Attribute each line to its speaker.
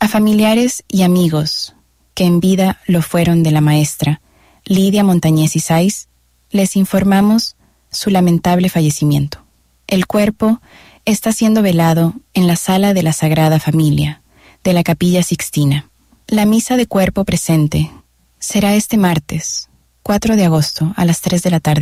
Speaker 1: A familiares y amigos que en vida lo fueron de la maestra Lidia Montañez y Sáiz, les informamos su lamentable fallecimiento. El cuerpo está siendo velado en la sala de la Sagrada Familia de la Capilla Sixtina. La misa de cuerpo presente será este martes, 4 de agosto, a las 3 de la tarde.